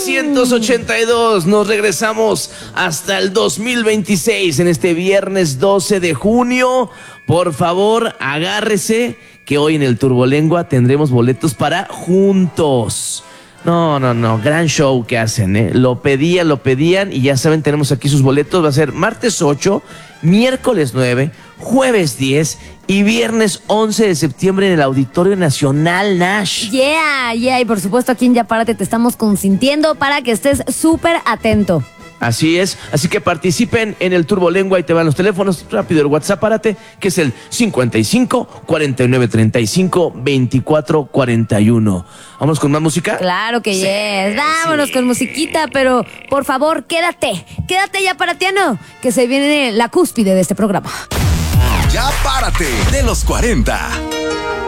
1982. Nos regresamos hasta el 2026 en este viernes 12 de junio. Por favor, agárrese que hoy en el Turbolengua tendremos boletos para Juntos. No, gran show que hacen, ¿eh? Lo pedían y ya saben, tenemos aquí sus boletos. Va a ser martes 8, miércoles 9, jueves 10 y viernes 11 de septiembre en el Auditorio Nacional Nash. Yeah, y por supuesto aquí en Ya Párate te estamos consintiendo para que estés súper atento. Así es, así que participen en el Turbolengua y te van los teléfonos. Rápido, el WhatsApp, párate, que es el 55 49 35 24 41. ¿Vamos con más música? Claro que yes. Vámonos con musiquita, pero por favor, quédate ya paratiano, que se viene la cúspide de este programa. Ya Párate de los 40.